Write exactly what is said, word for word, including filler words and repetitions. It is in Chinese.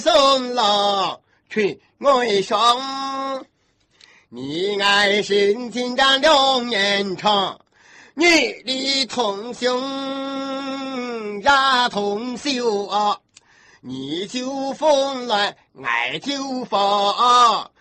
送老去外伤，你爱心金章两年长，女的同兄呀同修啊，你就风来爱就放，